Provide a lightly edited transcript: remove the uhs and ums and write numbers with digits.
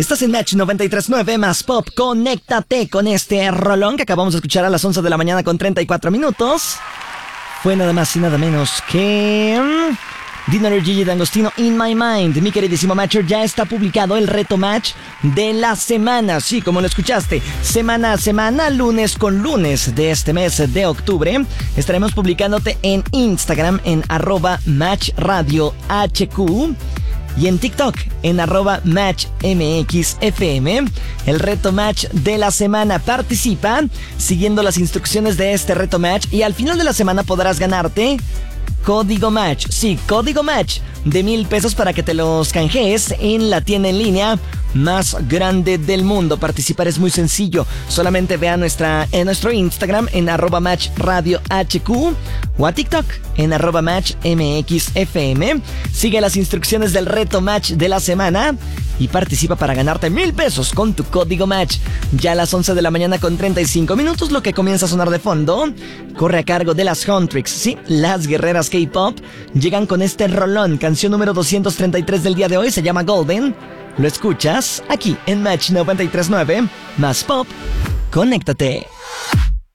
Estás en Match 93.9 más Pop. Conéctate con este rolón que acabamos de escuchar a las 11 de la mañana con 34 minutos. Fue nada más y nada menos que... Dinner Gigi D'Agostino, In My Mind. Mi queridísimo Matcher, ya está publicado el reto match de la semana. Sí, como lo escuchaste, semana a semana, lunes con lunes de este mes de octubre, estaremos publicándote en Instagram en @matchradiohq y en TikTok en @matchmxfm. El reto match de la semana. Participa siguiendo las instrucciones de este reto match y al final de la semana podrás ganarte código match. Sí, código match de 1,000 pesos para que te los canjees en la tienda en línea más grande del mundo. Participar es muy sencillo. Solamente ve a nuestro Instagram en @matchradiohq o a TikTok en @matchmxfm. Sigue las instrucciones del reto match de la semana y participa para ganarte 1,000 pesos con tu código match. Ya a las 11 de la mañana con 35 minutos, lo que comienza a sonar de fondo corre a cargo de las Huntrix. Sí, las guerreras K-pop llegan con este rolón. Canción número 233 del día de hoy, se llama Golden. Lo escuchas aquí en Match 93.9 más Pop. Conéctate.